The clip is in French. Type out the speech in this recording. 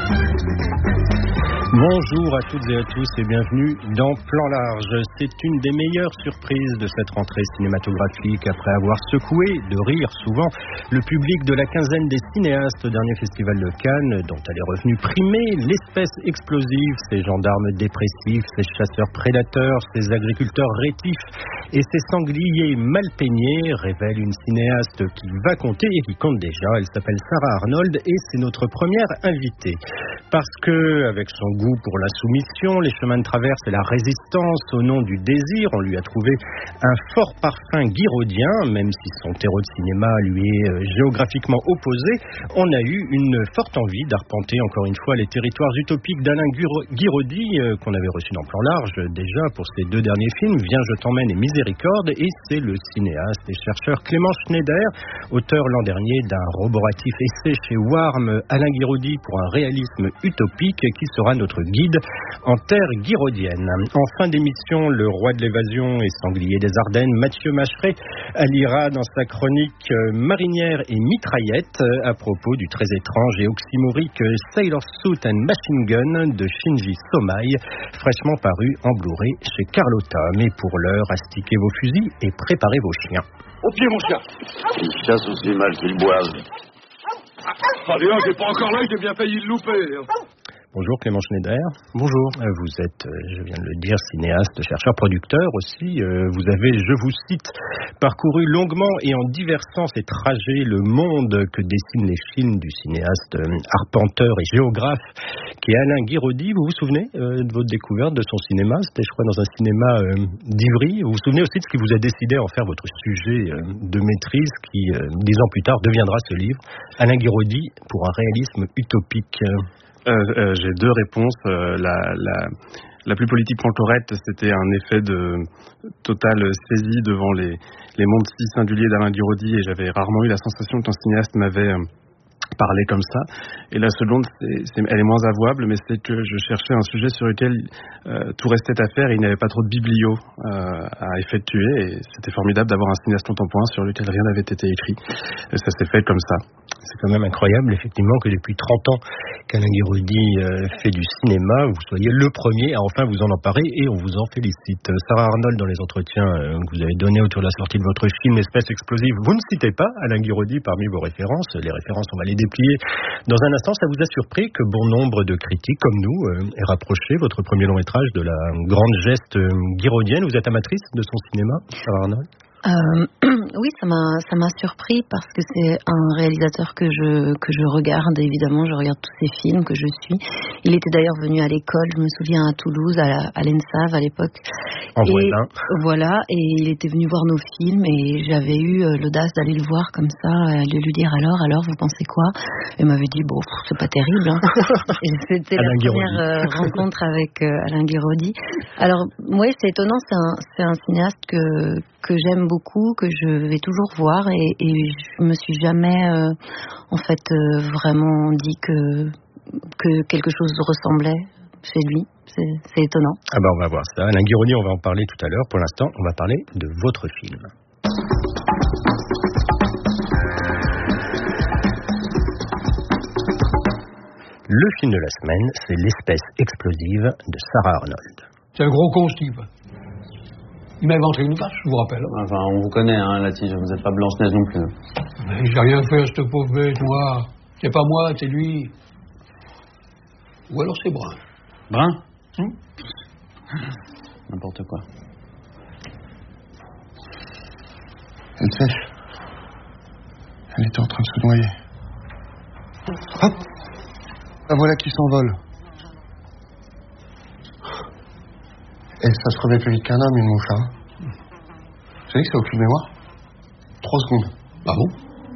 Bonjour à toutes et à tous et bienvenue dans Plan Large. C'est une des meilleures surprises de cette rentrée cinématographique après avoir secoué, de rire souvent, le public de la quinzaine des cinéastes au dernier festival de Cannes, dont elle est revenue primer l'espèce explosive, ces gendarmes dépressifs, ces chasseurs prédateurs, ces agriculteurs rétifs et ces sangliers mal peignés, révèle une cinéaste qui va compter et qui compte déjà. Elle s'appelle Sarah Arnold et c'est notre première invitée. Parce que, avec son goût pour la soumission, les chemins de traverse et la résistance au nom du désir, on lui a trouvé un fort parfum guiraudien, même si son terreau de cinéma lui est géographiquement opposé. On a eu une forte envie d'arpenter encore une fois les territoires utopiques d'Alain Guiraudy, qu'on avait reçu dans Plan Large déjà pour ses deux derniers films, Viens je t'emmène et Miséricorde, et c'est le cinéaste et chercheur Clément Schneider, auteur l'an dernier d'un roboratif essai chez Warm, Alain Guiraudy pour un réalisme utopique, qui sera notre guide en terre guiraudienne. En fin d'émission, le roi de l'évasion et sanglier des Ardennes, Mathieu Macheret, alliera dans sa chronique Marinière et mitraillette à propos du très étrange et oxymorique Sailor Suit and Machine Gun de Shinji Somai, fraîchement paru en Blu-ray chez Carlotta. Mais pour l'heure, astiquez vos fusils et préparez vos chiens. Au pied, mon chien. Ils chassent aussi mal qu'ils boivent. Dis donc, j'ai pas encore là, j'ai bien failli le louper. Bonjour Clément Schneider. Bonjour. Vous êtes, je viens de le dire, cinéaste, chercheur, producteur aussi. Vous avez, je vous cite, parcouru longuement et en divers sens et trajets le monde que dessinent les films du cinéaste arpenteur et géographe qui est Alain Guiraudy. Vous vous souvenez de votre découverte de son cinéma? C'était, je crois, dans un cinéma d'Ivry. Vous vous souvenez aussi de ce qui vous a décidé à en faire votre sujet de maîtrise qui, 10 ans plus tard, deviendra ce livre, Alain Guiraudy pour un réalisme utopique? J'ai deux réponses. La plus politiquement correcte, c'était un effet de totale saisie devant les mondes si singuliers d'Alain Guiraudy, et j'avais rarement eu la sensation qu'un cinéaste m'avait parlé comme ça. Et la seconde, elle est moins avouable, mais c'est que je cherchais un sujet sur lequel tout restait à faire et il n'y avait pas trop de biblio à effectuer, et c'était formidable d'avoir un cinéaste contemporain sur lequel rien n'avait été écrit. Et ça s'est fait comme ça. C'est quand même incroyable, effectivement, que depuis 30 ans qu'Alain Guiraudy fait du cinéma, vous soyez le premier à enfin vous en emparer, et on vous en félicite. Sarah Arnold, dans les entretiens que vous avez donnés autour de la sortie de votre film Espèce explosive, vous ne citez pas Alain Guiraudy parmi vos références. Les références, on va les déplier dans un instant. Ça vous a surpris que bon nombre de critiques comme nous aient rapproché votre premier long métrage de la grande geste guiraudienne? Vous êtes amatrice de son cinéma, Sarah Arnold? Oui, ça m'a surpris parce que c'est un réalisateur que je regarde. Évidemment, je regarde tous ses films, que je suis. Il était d'ailleurs venu à l'école, je me souviens, à Toulouse, à l'ENSAV à l'époque. Voilà, et il était venu voir nos films et j'avais eu l'audace d'aller le voir comme ça, de lui dire alors, vous pensez quoi? Il m'avait dit, bon, c'est pas terrible. Hein. Et c'était la première rencontre avec Alain Guiraudy. Alors, oui, c'est étonnant, c'est un cinéaste que j'aime beaucoup, que je vais toujours voir, et je me suis jamais vraiment dit que quelque chose ressemblait chez lui. C'est étonnant. Ah ben on va voir ça. Alain Guiraudy, on va en parler tout à l'heure. Pour l'instant, on va parler de votre film. Le film de la semaine, c'est L'espèce explosive de Sarah Arnold. C'est un gros con, ce type. Il m'a inventé une vache, je vous rappelle. Enfin, on vous connaît, hein, la tige, vous n'êtes pas Blanche-Neige non plus. Mais j'ai rien fait à cette pauvre bête, moi. C'est pas moi, c'est lui. Ou alors c'est Brun. Brun? N'importe quoi. Elle sèche. Elle était en train de se noyer. Hop! La voilà qui s'envole. Et ça se remet plus vite qu'un homme, une mouche, hein. Vous savez que ça a aucune mémoire? 3 secondes. Ah bon?